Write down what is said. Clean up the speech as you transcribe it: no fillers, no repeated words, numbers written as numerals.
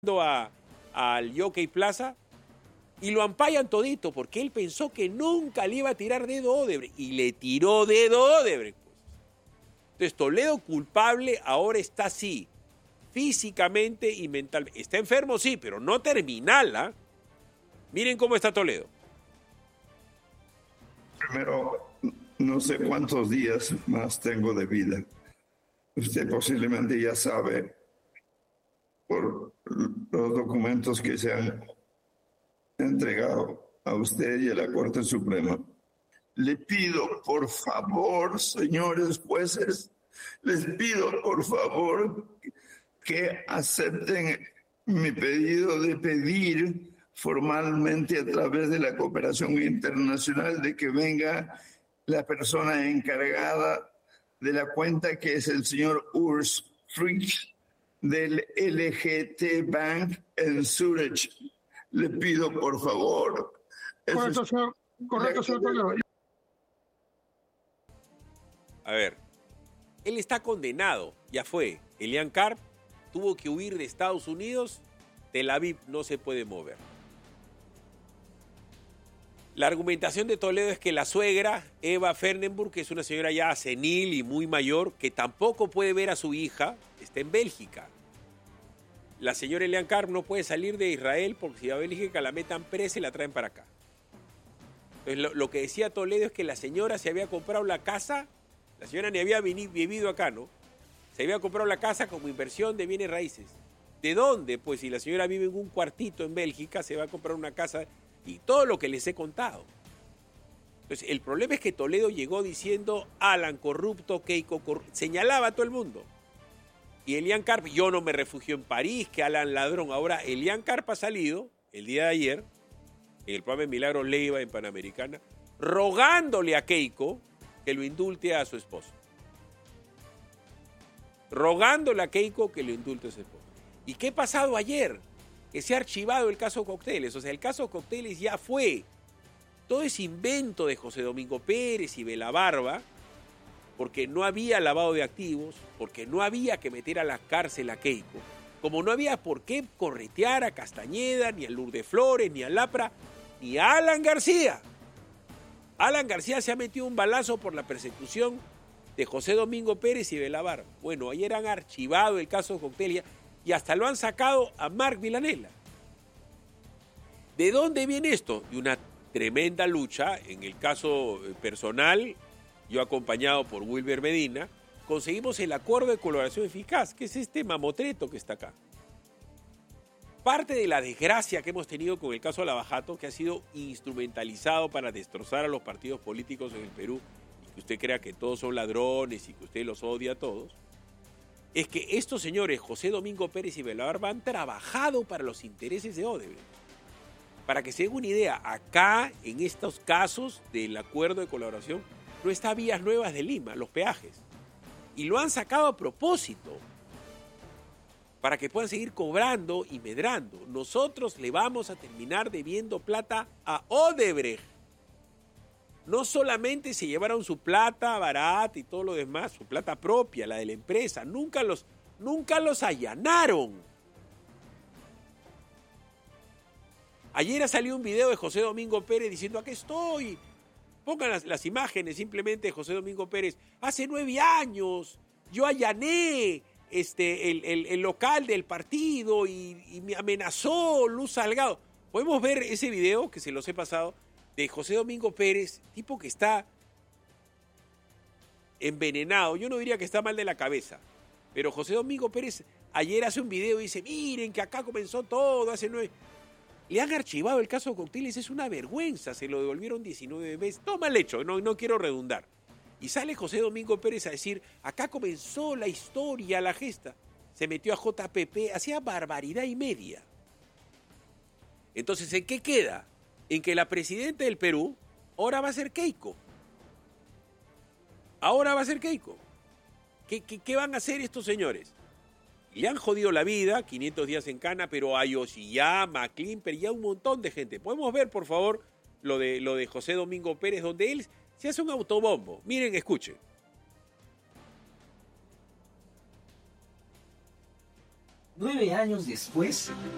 al Jockey Plaza y lo ampallan todito porque él pensó que nunca le iba a tirar dedo Odebrecht y le tiró dedo Odebrecht. Entonces Toledo culpable ahora está así, físicamente y mentalmente. Está enfermo, sí, pero no terminal, ¿ah? Miren cómo está Toledo. Primero, no sé cuántos días más tengo de vida. Usted posiblemente ya sabe por los documentos que se han entregado a usted y a la Corte Suprema. Le pido, por favor, señores jueces, les pido, por favor, que acepten mi pedido de pedir formalmente a través de la cooperación internacional de que venga la persona encargada de la cuenta, que es el señor Urs Frisch del LGT Bank en Zurich. Le pido, por favor. Correcto, señor. Correcto, señor Toledo. A ver, él está condenado, ya fue. Elian Karp tuvo que huir de Estados Unidos, Tel Aviv no se puede mover. La argumentación de Toledo es que la suegra, Eva Fernenburg, que es una señora ya senil y muy mayor, que tampoco puede ver a su hija, está en Bélgica. La señora Elian Karp no puede salir de Israel porque si va a Bélgica la metan presa y la traen para acá. Entonces, lo que decía Toledo es que la señora se había comprado la casa, la señora ni había vivido acá, ¿no? Se había comprado la casa como inversión de bienes raíces. ¿De dónde? Pues si la señora vive en un cuartito en Bélgica, se va a comprar una casa y todo lo que les he contado. Entonces, el problema es que Toledo llegó diciendo Alan corrupto, Keiko corrupto, señalaba a todo el mundo. Y Elian Karp, yo no me refugio en París, que Alan ladrón. Ahora, Elian Karp ha salido el día de ayer, en el programa de Milagros Leiva en Panamericana, rogándole a Keiko que lo indulte a su esposo. Rogándole a Keiko que lo indulte a su esposo. ¿Y qué ha pasado ayer? Que se ha archivado el caso Cocteles. O sea, el caso Cocteles ya fue. Todo ese invento de José Domingo Pérez y Belabarba, porque no había lavado de activos, porque no había que meter a la cárcel a Keiko, como no había por qué corretear a Castañeda, ni a Lourdes Flores, ni a Lapra, ni a Alan García. Alan García se ha metido un balazo por la persecución de José Domingo Pérez y Belabarba. Bueno, ayer han archivado el caso Coctelia y hasta lo han sacado a Marc Villanella. ¿De dónde viene esto? De una tremenda lucha. En el caso personal, yo acompañado por Wilber Medina, conseguimos el acuerdo de colaboración eficaz, que es este mamotreto que está acá. Parte de la desgracia que hemos tenido con el caso Lavajato, que ha sido instrumentalizado para destrozar a los partidos políticos en el Perú, y que usted crea que todos son ladrones y que usted los odia a todos, es que estos señores, José Domingo Pérez y Belabarba, han trabajado para los intereses de Odebrecht. Para que se den una idea, acá, en estos casos del acuerdo de colaboración, no está Vías Nuevas de Lima, los peajes. Y lo han sacado a propósito, para que puedan seguir cobrando y medrando. Nosotros le vamos a terminar debiendo plata a Odebrecht. No solamente se llevaron su plata barata y todo lo demás, su plata propia, la de la empresa, nunca los allanaron. Ayer ha salido un video de José Domingo Pérez diciendo, aquí estoy. Pongan las imágenes simplemente de José Domingo Pérez. Hace 9 años yo allané el local del partido y me amenazó Luz Salgado. Podemos ver ese video que se los he pasado de José Domingo Pérez, tipo que está envenenado. Yo no diría que está mal de la cabeza, pero José Domingo Pérez ayer hace un video y dice, miren que acá comenzó todo hace 9. Le han archivado el caso de Cocteles, es una vergüenza, se lo devolvieron 19 veces. Todo mal hecho, no quiero redundar. Y sale José Domingo Pérez a decir, acá comenzó la historia, la gesta. Se metió a JPP, hacía barbaridad y media. Entonces, ¿en qué queda? En que la presidenta del Perú ahora va a ser Keiko. Ahora va a ser Keiko. ¿Qué van a hacer estos señores? Le han jodido la vida, 500 días en cana, pero a Yoshiyama, a Klimper y a un montón de gente. Podemos ver, por favor, lo de José Domingo Pérez, donde él se hace un autobombo. Miren, escuchen. 9 años después,